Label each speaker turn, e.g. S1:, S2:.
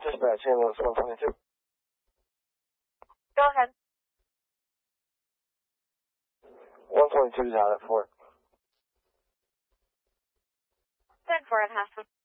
S1: Dispatch, ambulance 122.
S2: Go ahead.
S1: 122's out at Fort.
S2: 10-4 at Hassan.